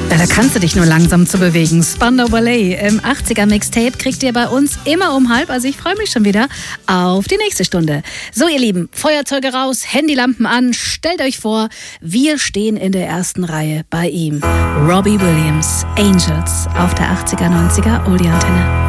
Ja, da kannst du dich nur langsam zu bewegen. Spandau Ballet im 80er Mixtape kriegt ihr bei uns immer um 12:30. Also ich freue mich schon wieder auf die nächste Stunde. So, ihr Lieben, Feuerzeuge raus, Handylampen an. Stellt euch vor, wir stehen in der ersten Reihe bei ihm. Robbie Williams, Angels auf der 80er, 90er Oldie-Antenne.